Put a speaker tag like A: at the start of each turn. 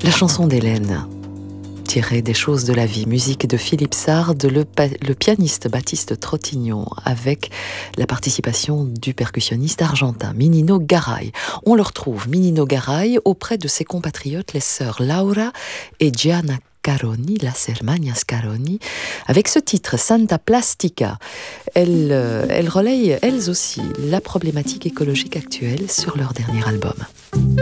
A: La chanson d'Hélène, tirée des choses de la vie, musique de Philippe Sard, le pianiste Baptiste Trottignon, avec la participation du percussionniste argentin Minino Garay. On le retrouve, Minino Garay, auprès de ses compatriotes, les sœurs Laura et Gianna Caroni, las hermanas Caroni, avec ce titre, Santa Plastica. Elles relayent, elles aussi, la problématique écologique actuelle sur leur dernier album.